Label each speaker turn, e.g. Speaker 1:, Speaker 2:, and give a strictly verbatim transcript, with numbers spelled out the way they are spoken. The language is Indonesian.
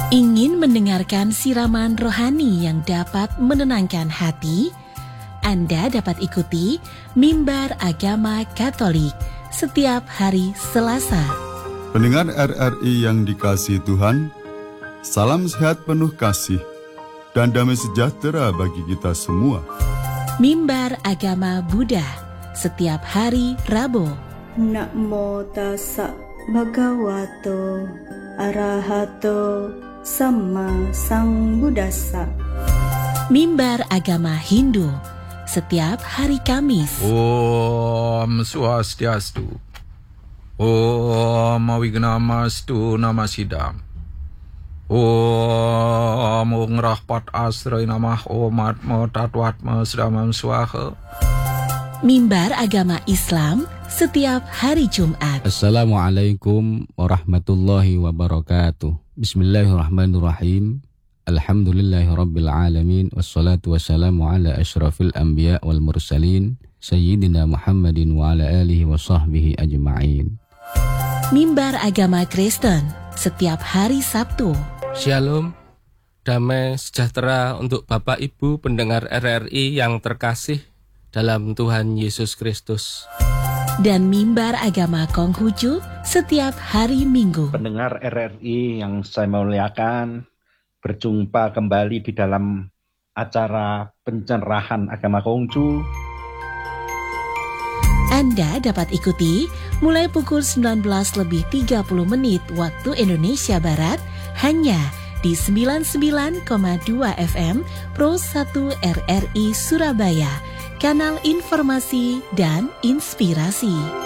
Speaker 1: Ingin mendengarkan siraman rohani yang dapat menenangkan hati? Anda dapat ikuti Mimbar Agama Katolik setiap hari Selasa.
Speaker 2: Pendengar R R I yang dikasihi Tuhan, salam sehat penuh kasih dan damai sejahtera bagi kita semua.
Speaker 1: Mimbar Agama Buddha setiap hari Rabu.
Speaker 3: Namo tassa bhagavato arahato Sama Sang Buddhasa.
Speaker 1: Mimbar Agama Hindu setiap hari Kamis.
Speaker 4: Om Swastiastu. Om Wignamastu Namasidam. Om Ngrahpat Asrai Namah Om Atma Tatwatma Sramam Swaha.
Speaker 1: Mimbar Agama Islam setiap hari Jumat.
Speaker 5: Assalamualaikum warahmatullahi wabarakatuh. Bismillahirrahmanirrahim. Alhamdulillahirabbil alamin wassalatu wassalamu ala asyrafil anbiya wal mursalin sayyidina Muhammadin wa ala alihi wa sahbihi ajma'in.
Speaker 1: Mimbar Agama Kristen setiap hari Sabtu.
Speaker 6: Shalom, damai sejahtera untuk Bapak Ibu pendengar R R I yang terkasih dalam Tuhan Yesus Kristus.
Speaker 1: Dan Mimbar Agama Konghucu setiap hari Minggu.
Speaker 7: Pendengar R R I yang saya muliakan, berjumpa kembali di dalam acara pencerahan agama Konghucu.
Speaker 1: Anda dapat ikuti mulai pukul sembilan belas lebih tiga puluh menit waktu Indonesia Barat hanya di sembilan puluh sembilan koma dua F M Pro satu R R I Surabaya, kanal informasi dan inspirasi.